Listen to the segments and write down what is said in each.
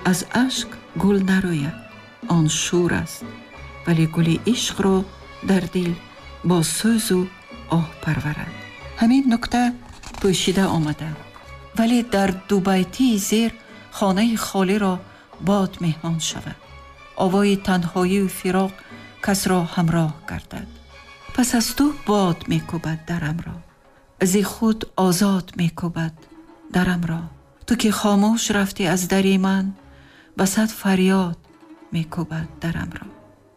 аз ашк гул нарояд, он шӯр аст, вале гули ишқро дар дил бо сӯзу оҳ парварад. ҳамин нукта пӯшида омада, вале дар дубайтии зер хонаи холиро бод меҳмон шавад. овои танҳоию фироқ касро ҳамроҳ гардад. пас аз ту бод мекӯбад дарамро, зи худ озод мекӯбад дарамро. ту ки хомӯш рафтӣ аз дари ман, ба сад фарёд мекӯбад дарамро.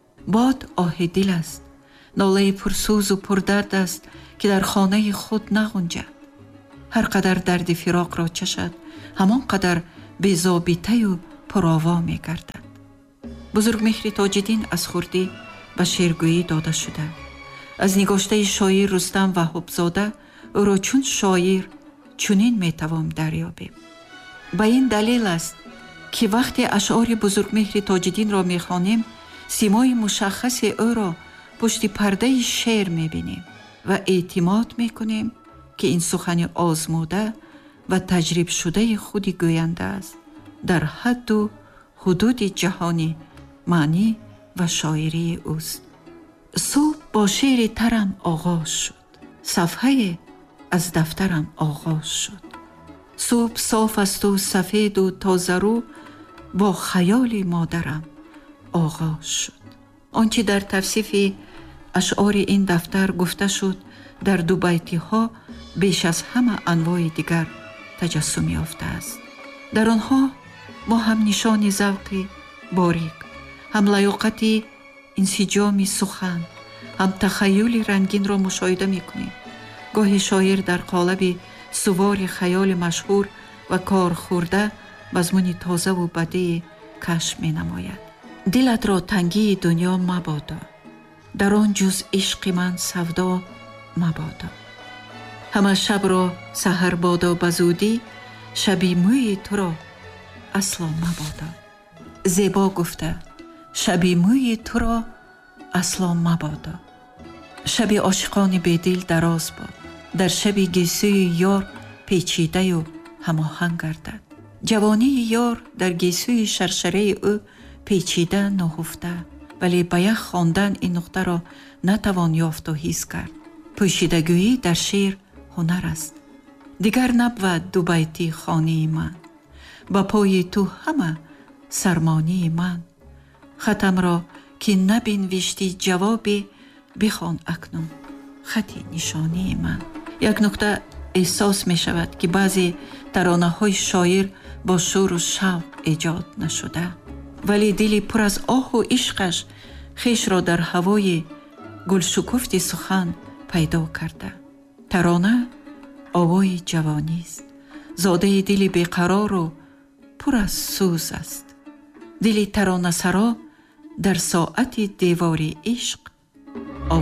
бод оҳи дил аст, нолаи пурсӯзу пурдард аст, ки дар хонаи худ нағунҷад. ҳар қадар дарди фироқро чашад, ҳамон қадар безобитаю пурово мегардад. бузургмеҳри Тоҷиддин аз хурдӣ ба шеъргӯӣ дода шуда. аз нигоштаи шоир Рустам Ваҳобзода ӯро чун шоир чунин метавон дарёбем. ба ин далел аст, ки вақте ашъори бузургмеҳри Тоҷиддинро мехонем, симои мушаххаси ӯро пушти пардаи шеър мебинем ва эътимод мекунем, ки ин сухани озмуда ва таҷрибшудаи худи гӯянда аст дар ҳадду ҳудуди ҷаҳони маънӣ ва шоирии ӯст. субҳ бо шеъри тарам оғоз шуд, сафҳае аз дафтарам оғоз шуд. субҳ соф асту сафеду тозарӯ, бо хаёли модарам оғоз шуд. он чи дар тавсифи ашъори ин дафтар гуфта шуд, дар дубайтиҳо беш аз ҳама анвои дигар таҷассум ёфтааст. дар онҳо мо ҳам нишони завқи борик, ҳам лаёқати инсиҷоми сухан, ҳам тахайюли рангинро мушоҳида мекунем. гоҳи шоир дар қолаби сувори хаёли машҳур ва корхӯрда мазмуни тозаву бадии кашф менамояд. дилатро тангии дунё мабодо, дар он ҷуз ишқи ман савдо мабодо. ҳама шабро саҳар бодо ба зудӣ, шаби мӯи туро асло мабодо. зебо гуфта, шаби мӯи туро асло мабодо. шаби ошиқони бедил дароз бод, дар шаби гисӯи ёр печидаю ҳамоҳанг гардад. ҷавонии ёр дар гисӯи шаршараи ӯ печида ноҳуфта, вале ба як хондан ин нуқтаро натавон ёфту ҳис кард. пӯшидагӯӣ дар шеър ҳунар аст. дигар набвад дубайти хонии ман, ба пои ту ҳама сармонии ман. хатамро ки набинвишти ҷавобе, бихон акнун хати нишонии ман. як нукта эҳсос мешавад, ки баъзе таронаҳои шоир бо шӯру шавқ эҷод нашуда, вале дили пур аз оҳу ишқаш хешро дар ҳавои гулшукуфти сухан пайдо карда. тарона овои ҷавонист, зодаи дили беқарору пур аз сӯз аст. дили таронасаро дар соати девори ишқ